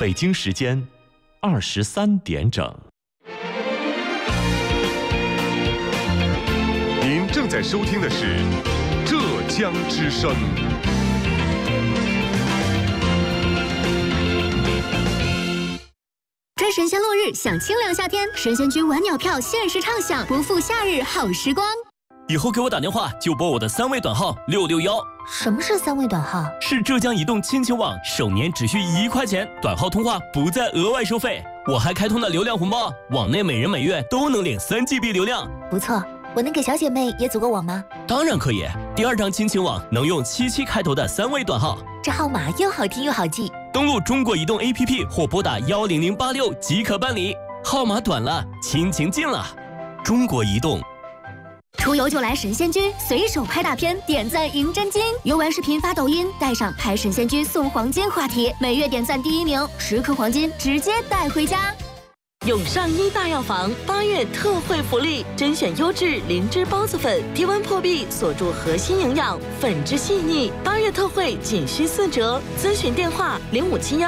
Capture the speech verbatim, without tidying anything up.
北京时间二十三点整。 您正在收听的是浙江之声。 追神仙落日，享清凉夏天，神仙居晚鸟票限时畅享，不负夏日好时光。 以后给我打电话就拨我的三位短号六六幺。 什么是三位短号？ 是浙江移动亲情网，首年只需一块钱，短号通话不再额外收费。我还开通了流量红包，网内每人每月都能领三 G B 流量。 不错，我能给小姐妹也组个网吗？ 当然可以，第二张亲情网能用七七开头的三位短号， 这号码又好听又好记。 登录中国移动 A P P 或拨打幺零零八六即可办理。号码短了，亲情近了。中国移动。 出游就来神仙居，随手拍大片，点赞赢真金。游玩视频发抖音，带上拍神仙居送黄金话题，每月点赞第一名，十颗黄金直接带回家。 永上一大药房八月特惠福利，甄选优质灵芝孢子粉，低温破壁，锁住核心营养，粉质细腻。八月特惠仅需四折，咨询电话零五七幺